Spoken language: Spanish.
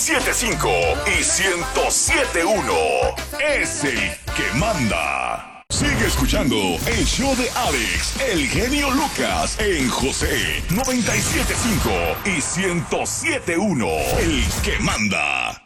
97.5 y 107.1. Es el que manda. Sigue escuchando el show de Alex, el genio Lucas, en José 97.5 y 107.1. El que manda.